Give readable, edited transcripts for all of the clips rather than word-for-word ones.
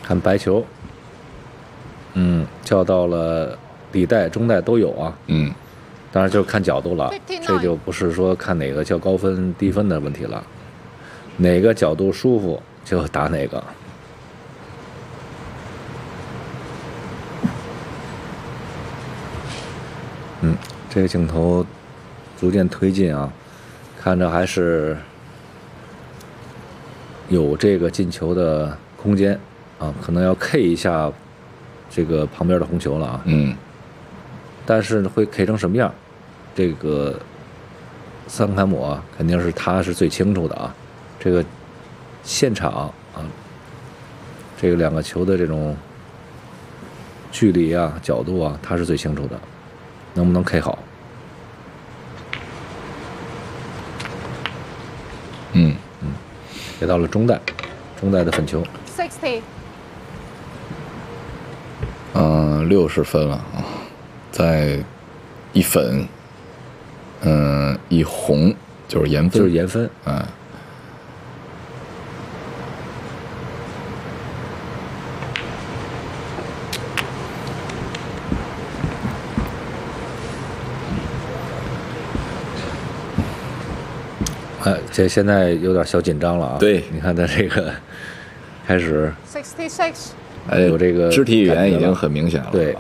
看白球，叫到了里带、中带都有啊。当然就是看角度了，这就不是说看哪个叫高分低分的问题了，哪个角度舒服就打哪个。这个镜头逐渐推进啊，看着还是有这个进球的空间啊，可能要 K 一下这个旁边的红球了啊。但是会 K 成什么样？这个桑凯姆啊，肯定是他是最清楚的啊。这个现场啊，这个两个球的这种距离啊、角度啊，他是最清楚的，能不能 K 好？给到了中带，中带的粉球。 60。 60分了啊，在一粉，一红就是颜分， 就是颜分。这现在有点小紧张了啊。 对， 你看他这个开始 66。 有这个肢体语言已经很明显了。 对。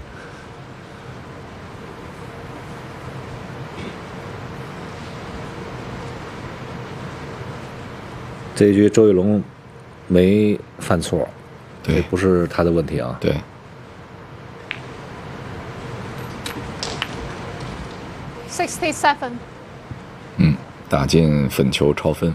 这一局周玉龙没犯错， 对， 不是他的问题啊。 对。 67。 打进粉球超分。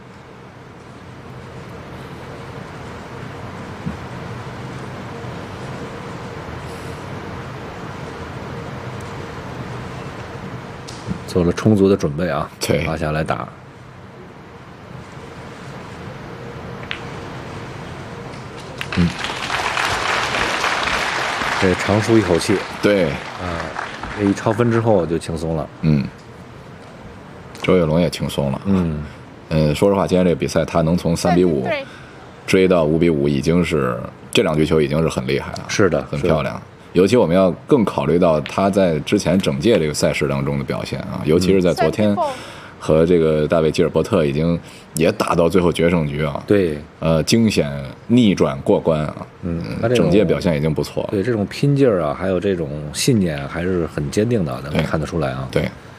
做了充足的准备啊， 对， 拉下来打。这长舒一口气。 对。 这一超分之后就轻松了。 周跃龙也轻松了。说实话，今天这个比赛他能从3比5追到5比5，已经是这2局球已经是很厉害了。 是的， 很漂亮。尤其我们要更考虑到他在之前整届这个赛事当中的表现啊，尤其是在昨天和这个大卫基尔伯特已经也打到最后决胜局啊。 对。 惊险逆转过关啊。整届表现已经不错了。 对，这种拼劲儿啊，还有这种信念还是很坚定的，能看得出来啊。 对。